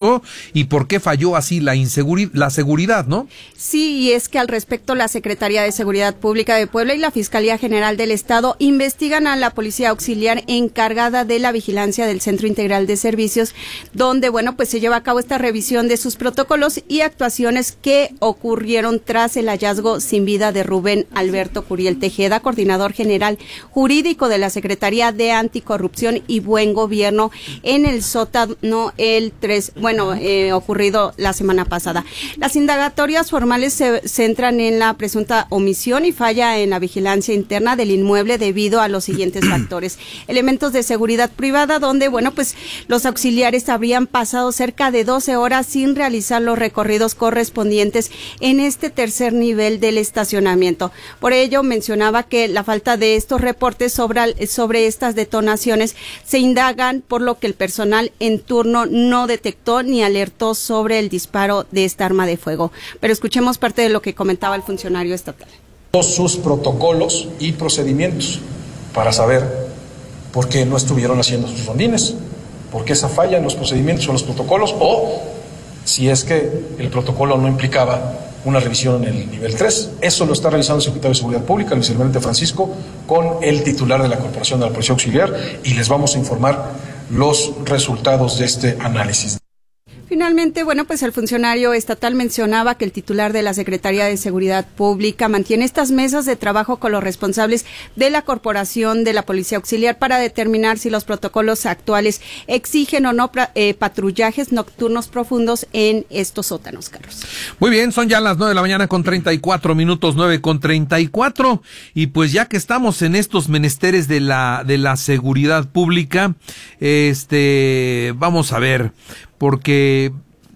pasó y por qué falló así la seguridad, ¿no? Sí, y es que al respecto la Secretaría de Seguridad Pública de Puebla y la Fiscalía General del Estado investigan a la Policía Auxiliar encargada de la vigilancia del Centro Integral de Servicios, donde, bueno, pues se lleva a cabo esta revisión de sus protocolos y actuaciones que ocurrieron tras el hallazgo sin vida de Rubén Alberto Curiel Tejeda, coordinador general jurídico de la Secretaría de Anticorrupción y Buen Gobierno en el sótano ocurrido la semana pasada. Las indagatorias formales se centran en la presunta omisión y falla en la vigilancia interna del inmueble debido a los siguientes factores: elementos de seguridad privada, donde, bueno, pues los auxiliares habrían pasado cerca de 12 horas sin realizar los recorridos correspondientes en este tercer nivel del estacionamiento. Por ello, mencionaba que la falta de estos reportes sobre estas detonaciones se indagan, por lo que el personal en turno no detectó ni alertó sobre el disparo de esta arma de fuego. Pero escuchemos parte de lo que comentaba el funcionario estatal. Todos sus protocolos y procedimientos para saber por qué no estuvieron haciendo sus rondines, por qué esa falla en los procedimientos o los protocolos, o si es que el protocolo no implicaba una revisión en el nivel 3. Eso lo está realizando el secretario de Seguridad Pública, el vicealmirante Francisco, con el titular de la Corporación de la Policía Auxiliar, y les vamos a informar los resultados de este análisis. Finalmente, bueno, pues el funcionario estatal mencionaba que el titular de la Secretaría de Seguridad Pública mantiene estas mesas de trabajo con los responsables de la Corporación de la Policía Auxiliar para determinar si los protocolos actuales exigen o no patrullajes nocturnos profundos en estos sótanos, Carlos. Muy bien, son ya las 9:34 a.m, 9:34, y pues ya que estamos en estos menesteres de la seguridad pública, vamos a ver, porque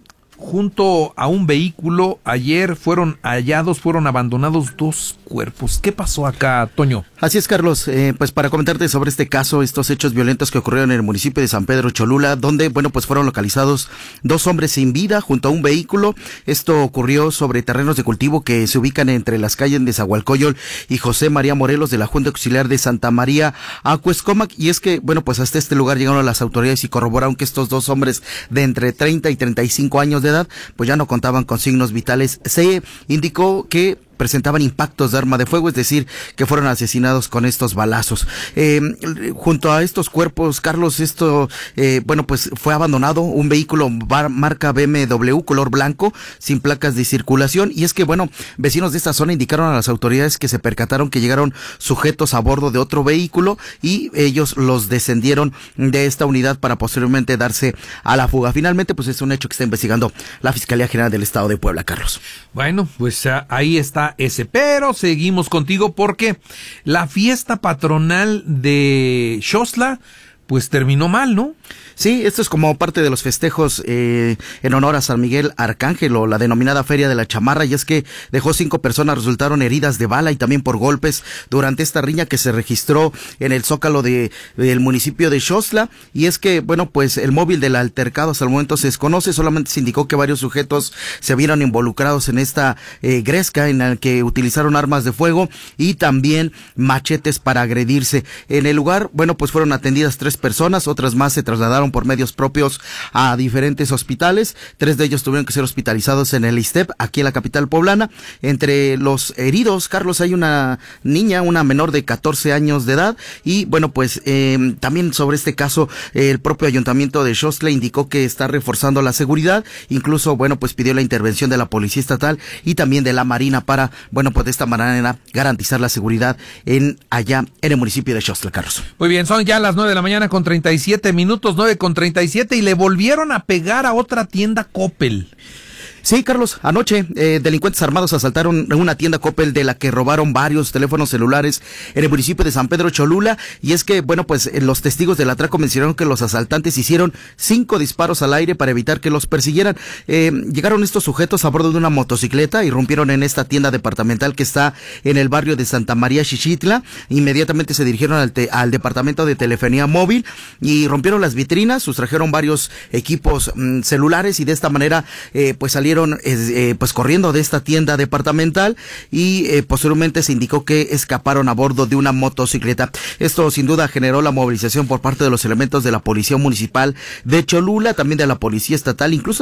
junto a un vehículo ayer fueron abandonados 2 cuerpos. ¿Qué pasó acá, Toño? Así es, Carlos. Pues para comentarte sobre este caso, estos hechos violentos que ocurrieron en el municipio de San Pedro Cholula, donde, bueno, pues fueron localizados 2 hombres sin vida junto a un vehículo. Esto ocurrió sobre terrenos de cultivo que se ubican entre las calles de Zahualcóyotl y José María Morelos de la Junta Auxiliar de Santa María Acuescomac. Y es que, bueno, pues hasta este lugar llegaron las autoridades y corroboraron que estos 2 hombres de entre 30 y 35 años de edad, pues ya no contaban con signos vitales. Se indicó que presentaban impactos de arma de fuego, es decir, que fueron asesinados con estos balazos. Junto a estos cuerpos, Carlos, pues fue abandonado un vehículo marca BMW color blanco sin placas de circulación, y es que, bueno, vecinos de esta zona indicaron a las autoridades que se percataron que llegaron sujetos a bordo de otro vehículo y ellos los descendieron de esta unidad para posteriormente darse a la fuga. Finalmente, pues es un hecho que está investigando la Fiscalía General del Estado de Puebla, Carlos. Bueno, pues ahí está ese, pero seguimos contigo porque la fiesta patronal de Xostla pues terminó mal, ¿no? Sí, esto es como parte de los festejos en honor a San Miguel Arcángel, o la denominada Feria de la Chamarra, y es que dejó 5 personas, resultaron heridas de bala y también por golpes durante esta riña que se registró en el Zócalo del municipio de Xostla. Y es que, bueno, pues el móvil del altercado hasta el momento se desconoce, solamente se indicó que varios sujetos se vieron involucrados en esta gresca en la que utilizaron armas de fuego y también machetes para agredirse. En el lugar, bueno, pues fueron atendidas 3 personas, otras más se trasladaron por medios propios a diferentes hospitales. 3 de ellos tuvieron que ser hospitalizados en el ISSSTE aquí en la capital poblana. Entre los heridos, Carlos, hay una niña, una menor de 14 años de edad, y bueno, pues también sobre este caso el propio ayuntamiento de Xostla indicó que está reforzando la seguridad, incluso, bueno, pues pidió la intervención de la Policía Estatal y también de la Marina para, bueno, pues de esta manera garantizar la seguridad allá en el municipio de Xostla, Carlos. Muy bien, son ya las 9:37 a.m, 9:37, y le volvieron a pegar a otra tienda Coppel. Sí, Carlos, anoche delincuentes armados asaltaron una tienda Coppel de la que robaron varios teléfonos celulares en el municipio de San Pedro Cholula, y es que, bueno, pues los testigos del atraco mencionaron que los asaltantes hicieron 5 disparos al aire para evitar que los persiguieran. Llegaron estos sujetos a bordo de una motocicleta, irrumpieron en esta tienda departamental que está en el barrio de Santa María Xixitla, inmediatamente se dirigieron al departamento de telefonía móvil y rompieron las vitrinas, sustrajeron varios equipos celulares, y de esta manera pues salieron pues corriendo de esta tienda departamental, y posteriormente se indicó que escaparon a bordo de una motocicleta. Esto sin duda generó la movilización por parte de los elementos de la Policía Municipal de Cholula, también de la Policía Estatal, incluso